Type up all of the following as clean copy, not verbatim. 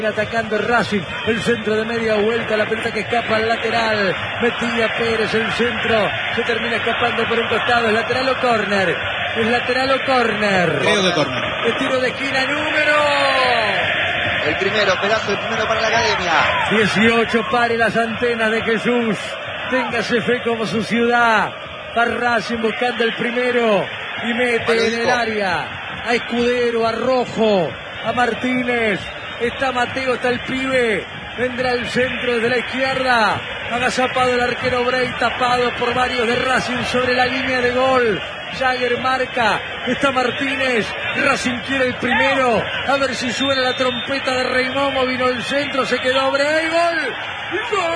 Atacando Racing, el centro de media vuelta, la pelota que escapa al lateral, metía Pérez, el centro, se termina escapando por un costado, ¿es lateral o córner? ¿Es lateral o córner? Creo que córner. El tiro de esquina número... El primero, pedazo, el primero para la Academia. 18, pare las antenas de Jesús, téngase fe como su ciudad, va Racing buscando el primero y mete en el área a Escudero, a Rojo, a Martínez. Está Mateo, está el pibe. Vendrá el centro desde la izquierda. Agazapado el arquero Bray, tapado por varios de Racing sobre la línea de gol. Jagger marca. Está Martínez. Racing quiere el primero. A ver si suena la trompeta de Reymomo. Vino el centro, se quedó Bray. ¡Gol! ¡Gol!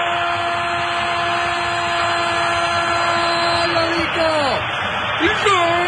¡Lo dijo! ¡Gol!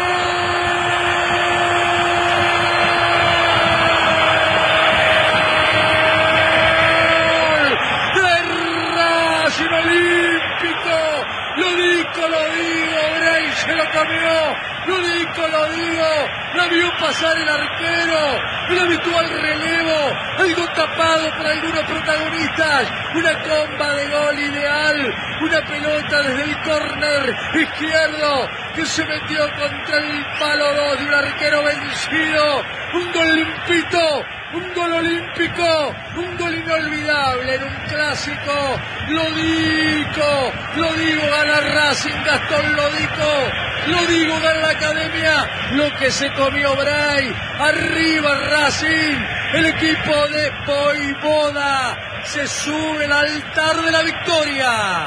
Lo digo, Bray se lo comió, lo digo, la vio pasar el arquero, el habitual relevo, algo tapado por algunos protagonistas, una comba de gol ideal, una pelota desde el córner izquierdo que se metió contra el palo 2 de un arquero vencido, un gol limpito, un gol olímpico, un gol inolvidable en un clásico. Lo digo, gana Racing, Gastón lo digo, gana la Academia, lo que se comió Bray, arriba Racing, el equipo de Voivoda se sube al altar de la victoria.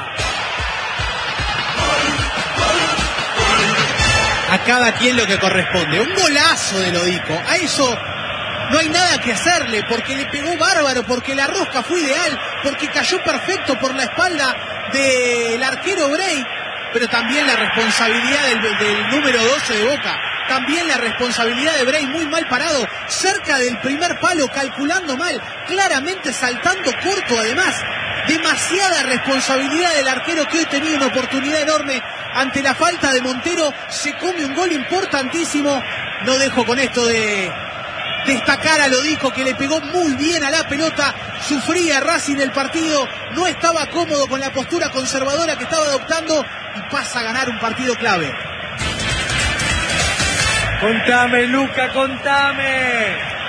A cada quien lo que corresponde, un golazo de Lodico, a eso no hay nada que hacerle, porque le pegó bárbaro, porque la rosca fue ideal, porque cayó perfecto por la espalda del arquero Bray, pero también la responsabilidad del número 12 de Boca, también la responsabilidad de Bray, muy mal parado, cerca del primer palo, calculando mal, claramente saltando corto además, demasiada responsabilidad del arquero que hoy tenía una oportunidad enorme ante la falta de Montero, se come un gol importantísimo. No dejo con esto de destacar a Lodico, que le pegó muy bien a la pelota, sufría Racing el partido, no estaba cómodo con la postura conservadora que estaba adoptando y pasa a ganar un partido clave. Contame, Luca, contame.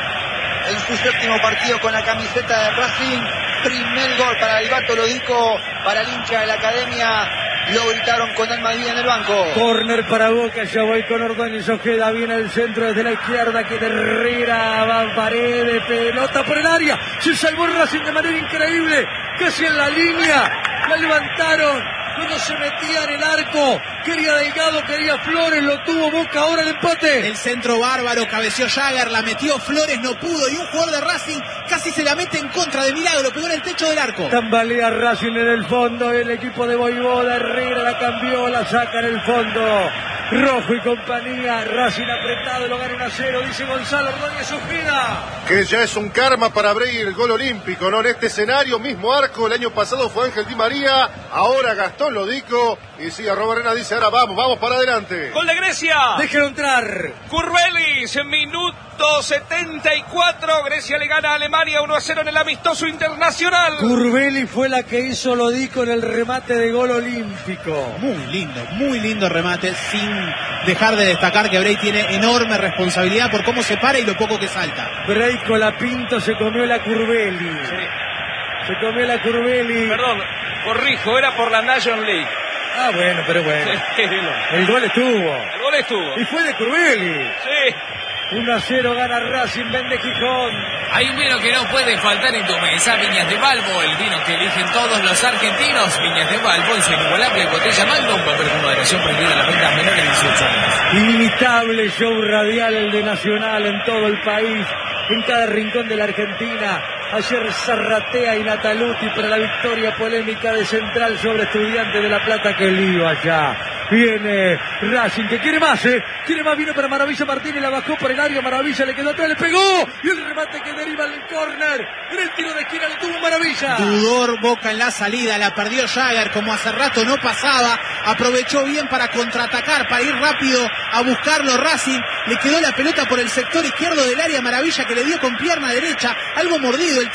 En su séptimo partido con la camiseta de Racing, primer gol para el Gato Lodico, para el hincha de la Academia. Lo gritaron con alma viva en el banco. Córner para Boca, ya voy con Ordóñez Ojeda, viene el centro desde la izquierda, que Herrera, va Paredes, pelota por el área, se salvó el Racing de manera increíble, casi en la línea, la levantaron, cuando se metía en el arco, quería Delgado, quería Flores, lo tuvo Boca, ahora el empate. El centro bárbaro, cabeció Jagger, la metió Flores, no pudo, y un jugador de Racing casi se la mete en contra de Milagro, pegó en el techo del arco. Tambalea Racing en el fondo, el equipo de Voivoda, Herrera la cambió, la saca en el fondo. Rojo y compañía, Racing apretado, lo gana 1-0, dice Gonzalo Ordóñez Ojeda. Que ya es un karma para Bray el gol olímpico, ¿no? En este escenario, mismo arco, el año pasado fue Ángel Di María, ahora Gastón Lodico, y sí, a Robert Arena dice, ahora vamos para adelante. ¡Gol de Grecia! Déjelo entrar. Curvelis, minuto 74, Grecia le gana a Alemania 1-0 en el amistoso internacional. Curvelis fue la que hizo Lodico en el remate de gol olímpico. Muy lindo remate, sin dejar de destacar que Bray tiene enorme responsabilidad por cómo se para y lo poco que salta. Bray Colapinto se comió la Curveli. Sí. Se comió la Curveli. Perdón, corrijo, era por la National League. Ah, bueno, pero bueno. El gol estuvo. Y fue de Curveli. Sí. 1-0 gana Racing, vende Gijón. Hay un vino que no puede faltar en tu mesa, Viñas de Balbo, el vino que eligen todos los argentinos. Viñas de Balbo, en su inigualable botella Magnum, papel con moderación prohibida a las ventas menores de 18 años. Inimitable show radial el de Nacional en todo el país, en cada rincón de la Argentina. Ayer Zarratea y Nataluti para la victoria polémica de Central sobre Estudiantes de La Plata, que lío allá. Viene Racing, que quiere más, vino para Maravilla Martínez, la bajó por el área, Maravilla le quedó atrás, le pegó, y el remate que deriva del córner, en el tiro de esquina lo tuvo Maravilla. Dudor Boca en la salida, la perdió Jagger, como hace rato no pasaba, aprovechó bien para contraatacar, para ir rápido a buscarlo Racing, le quedó la pelota por el sector izquierdo del área, Maravilla que le dio con pierna derecha, algo mordido el